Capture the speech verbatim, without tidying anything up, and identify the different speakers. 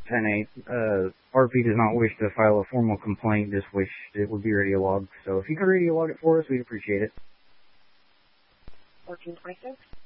Speaker 1: ten eight. Uh, R P does not wish to file a formal complaint, just wish it would be radio logged. So if you could radio log it for us, we'd appreciate it.
Speaker 2: fourteen twenty-six.